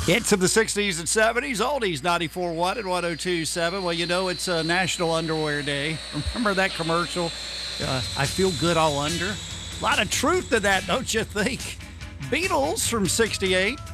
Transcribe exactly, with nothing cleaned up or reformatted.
Hits of the sixties and seventies, oldies, ninety-four point one and one oh two point seven. Well, you know, it's uh, National Underwear Day. Remember that commercial? Uh, I feel good all under. A lot of truth to that, don't you think? Beatles from sixty-eight.